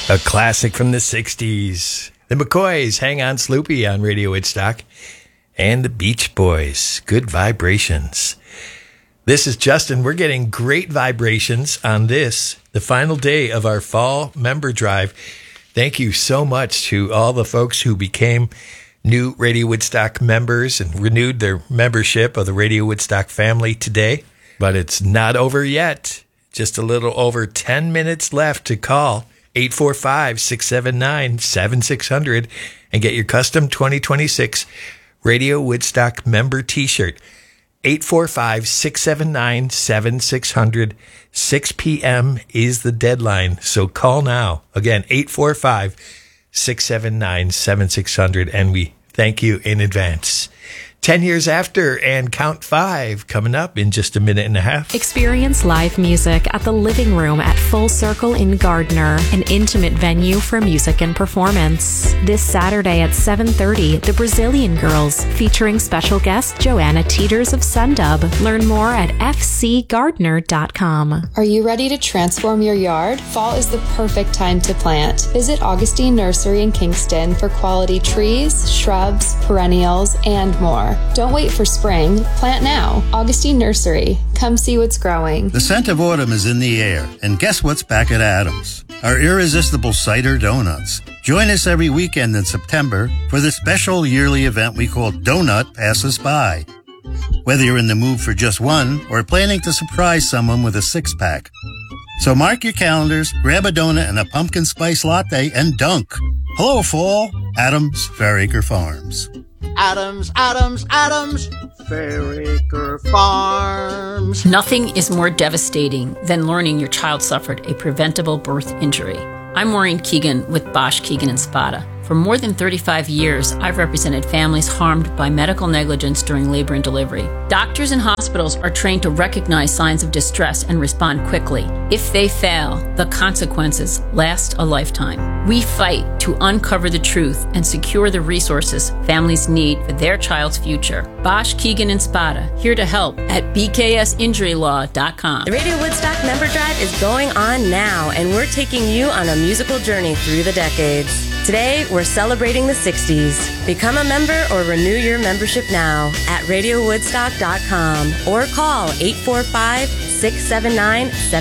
A classic from the 60s. The McCoys, Hang On Sloopy on Radio Woodstock. And the Beach Boys, Good Vibrations. This is Justin. We're getting great vibrations on this, the final day of our fall member drive. Thank you so much to all the folks who became new Radio Woodstock members and renewed their membership of the Radio Woodstock family today. But it's not over yet. Just a little over 10 minutes left to call 845-679-7600 and get your custom 2026 Radio Woodstock member t-shirt. 845-679-7600. 6 p.m. is the deadline, so call now. Again, 845-679-7600, and we thank you in advance. 10 years after and Count 5 coming up in just a minute and a half. Experience live music at the Living Room at Full Circle in Gardner, an intimate venue for music and performance. This Saturday at 7:30, the Brazilian Girls, featuring special guest Joanna Teeters of Sundub. Learn more at fcgardner.com. Are you ready to transform your yard? Fall is the perfect time to plant. Visit Augustine Nursery in Kingston for quality trees, shrubs, perennials, and more. Don't wait for spring. Plant now. Augustine Nursery. Come see what's growing. The scent of autumn is in the air, and guess what's back at Adams? Our irresistible cider donuts. Join us every weekend in September for the special yearly event we call Donut Passes By. Whether you're in the mood for just one or planning to surprise someone with a six-pack. So mark your calendars, grab a donut and a pumpkin spice latte, and dunk. Hello, fall. Adams Fairacre Farms. Adams, Adams, Adams, Fairacre Farms. Nothing is more devastating than learning your child suffered a preventable birth injury. I'm Maureen Keegan with Bosch, Keegan & Spada. For more than 35 years, I've represented families harmed by medical negligence during labor and delivery. Doctors and hospitals are trained to recognize signs of distress and respond quickly. If they fail, the consequences last a lifetime. We fight to uncover the truth and secure the resources families need for their child's future. Bosch, Keegan & Spada, here to help at bksinjurylaw.com. The Radio Woodstock Member Drive is going on now, and we're taking you on a musical journey through the decades. Today, we're celebrating the 60s. Become a member or renew your membership now at RadioWoodstock.com or call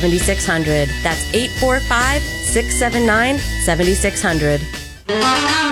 845-679-7600. That's 845-679-7600.